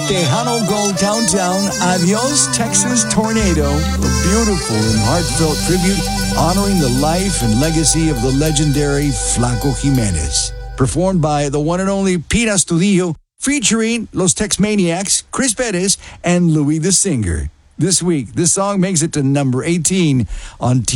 Tejano Go Downtown, Adios Texas Tornado, a beautiful and heartfelt tribute honoring the life and legacy of the legendary Flaco Jimenez. Performed by the one and only Pete Astudillo, featuring Los Tex Maniacs, Chris Perez, and Louis the Singer. This week, this song makes it to number 18 on